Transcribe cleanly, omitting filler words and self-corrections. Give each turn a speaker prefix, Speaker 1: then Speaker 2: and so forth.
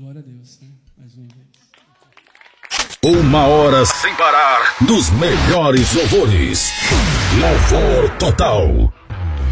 Speaker 1: Glória a Deus, né? Mais uma vez.
Speaker 2: 1 hora sem parar dos melhores louvores. Louvor total.